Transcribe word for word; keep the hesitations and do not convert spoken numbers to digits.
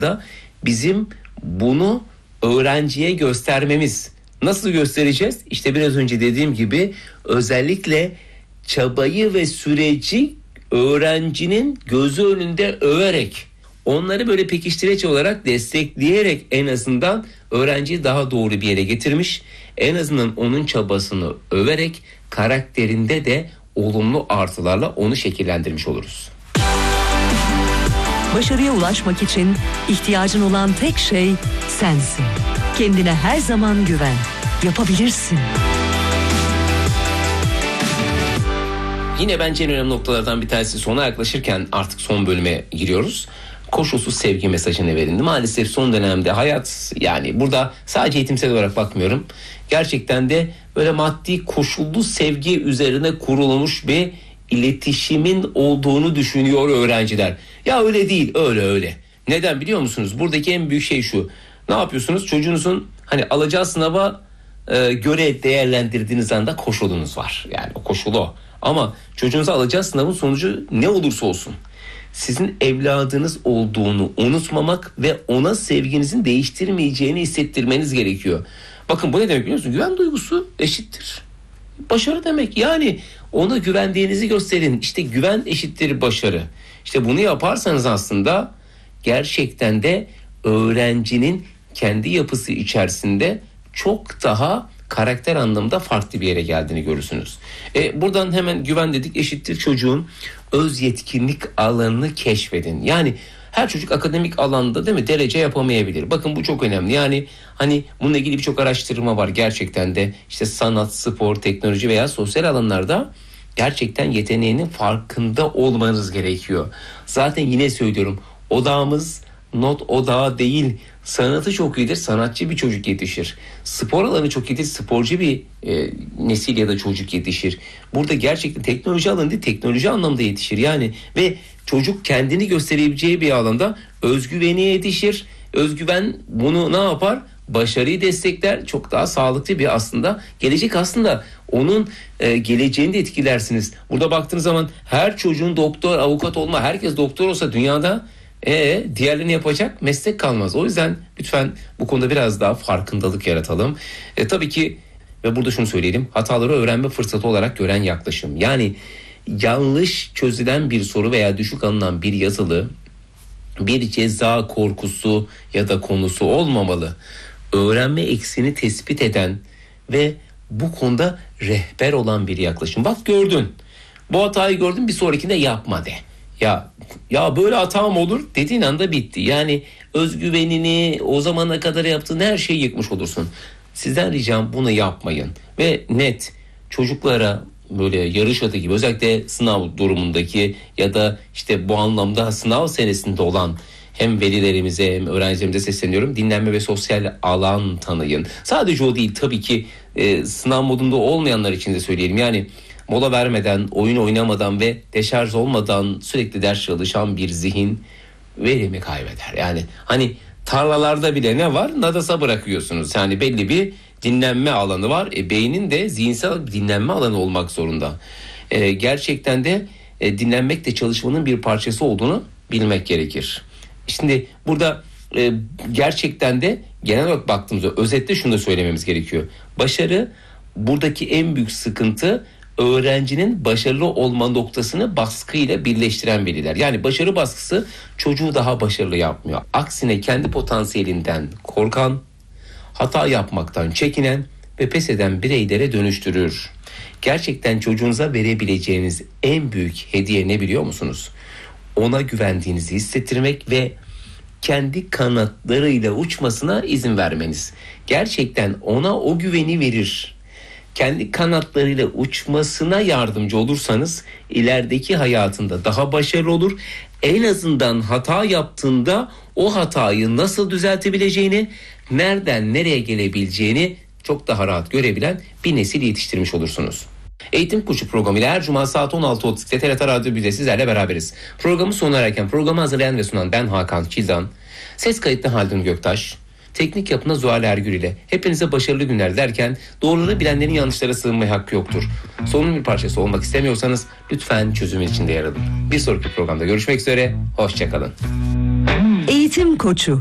da bizim bunu öğrenciye göstermemiz. Nasıl göstereceğiz? İşte biraz önce dediğim gibi özellikle çabayı ve süreci öğrencinin gözü önünde överek, onları böyle pekiştireç olarak destekleyerek en azından öğrenciyi daha doğru bir yere getirmiş. En azından onun çabasını överek karakterinde de olumlu artılarla onu şekillendirmiş oluruz. Başarıya ulaşmak için ihtiyacın olan tek şey sensin. Kendine her zaman güven. Yapabilirsin. Yine bence en önemli noktalardan bir tanesi, sona yaklaşırken artık son bölüme giriyoruz. Koşulsuz sevgi mesajını verin. Maalesef son dönemde hayat, yani burada sadece eğitimsel olarak bakmıyorum. Gerçekten de böyle maddi koşullu sevgi üzerine kurulmuş bir iletişimin olduğunu düşünüyor öğrenciler. Ya öyle değil, öyle öyle. Neden biliyor musunuz? Buradaki en büyük şey şu. Ne yapıyorsunuz? Çocuğunuzun hani alacağı sınava e, göre değerlendirdiğiniz anda koşulunuz var. Yani o koşulu o. Ama çocuğunuza alacağı sınavın sonucu ne olursa olsun, sizin evladınız olduğunu unutmamak ve ona sevginizin değiştirmeyeceğini hissettirmeniz gerekiyor. Bakın bu ne demek biliyor musunuz? Güven duygusu eşittir başarı demek. Yani ona güvendiğinizi gösterin. İşte güven eşittir başarı. İşte bunu yaparsanız aslında gerçekten de öğrencinin kendi yapısı içerisinde çok daha karakter anlamında farklı bir yere geldiğini görürsünüz. E, buradan hemen güven dedik, eşittir çocuğun öz yetkinlik alanını keşfedin. Yani her çocuk akademik alanda değil mi derece yapamayabilir. Bakın bu çok önemli. Yani hani bununla ilgili birçok araştırma var gerçekten de. İşte sanat, spor, teknoloji veya sosyal alanlarda gerçekten yeteneğinin farkında olmanız gerekiyor. Zaten yine söylüyorum, odağımız not odağı değil. Sanatı çok iyidir, sanatçı bir çocuk yetişir. Spor alanı çok iyidir, sporcu bir e, nesil ya da çocuk yetişir. Burada gerçekten teknoloji alanı değil, teknoloji anlamda yetişir. Yani ve çocuk kendini gösterebileceği bir alanda özgüveni yetişir. Özgüven bunu ne yapar? Başarıyı destekler. Çok daha sağlıklı bir aslında gelecek, aslında onun e, geleceğini de etkilersiniz. Burada baktığınız zaman her çocuğun doktor, avukat olma, herkes doktor olsa dünyada E diğerlerini yapacak meslek kalmaz. O yüzden lütfen bu konuda biraz daha farkındalık yaratalım. E, tabii ki ve burada şunu söyleyelim. Hataları öğrenme fırsatı olarak gören yaklaşım. Yani yanlış çözülen bir soru veya düşük alınan bir yazılı bir ceza korkusu ya da konusu olmamalı. Öğrenme eksiğini tespit eden ve bu konuda rehber olan bir yaklaşım. Bak gördün. Bu hatayı gördün, bir sonrakinde yapma de. Ya ya böyle hata mı olur dediğin anda bitti. Yani özgüvenini, o zamana kadar yaptığın her şeyi yıkmış olursun. Sizden ricam bunu yapmayın. Ve net çocuklara böyle yarış atı gibi, özellikle sınav durumundaki ya da işte bu anlamda sınav senesinde olan hem velilerimize hem öğrencilerimize sesleniyorum. Dinlenme ve sosyal alan tanıyın. Sadece o değil tabii ki, e, sınav modunda olmayanlar için de söyleyelim. Yani mola vermeden, oyun oynamadan ve deşarj olmadan sürekli ders çalışan bir zihin verimi kaybeder. Yani hani tarlalarda bile ne var? Nadasa bırakıyorsunuz. Yani belli bir dinlenme alanı var. E, beynin de zihinsel dinlenme alanı olmak zorunda. E, gerçekten de e, dinlenmek de çalışmanın bir parçası olduğunu bilmek gerekir. Şimdi burada e, gerçekten de genel olarak baktığımızda özetle şunu da söylememiz gerekiyor. Başarı, buradaki en büyük sıkıntı öğrencinin başarılı olma noktasını baskıyla birleştiren veliler. Yani başarı baskısı çocuğu daha başarılı yapmıyor. Aksine kendi potansiyelinden korkan, hata yapmaktan çekinen ve pes eden bireylere dönüştürür. Gerçekten çocuğunuza verebileceğiniz en büyük hediye ne biliyor musunuz? Ona güvendiğinizi hissettirmek ve kendi kanatlarıyla uçmasına izin vermeniz. Gerçekten ona o güveni verir. Kendi kanatlarıyla uçmasına yardımcı olursanız ilerideki hayatında daha başarılı olur. En azından hata yaptığında o hatayı nasıl düzeltebileceğini, nereden nereye gelebileceğini çok daha rahat görebilen bir nesil yetiştirmiş olursunuz. Eğitim Koçu programıyla her cuma saat on altı otuzda T R T Radyo bir'de sizlerle beraberiz. Programı sona erken programı hazırlayan ve sunan ben Hakan Çildan. Ses kayıtlı Haldun Göktaş. Teknik yapına Zuhal Ergül ile hepinize başarılı günler derken, doğruları bilenlerin yanlışlara sığınmaya hakkı yoktur. Sorunun bir parçası olmak istemiyorsanız lütfen çözümün içinde yer alın. Bir sonraki programda görüşmek üzere, hoşçakalın. Eğitim Eğitim Koçu.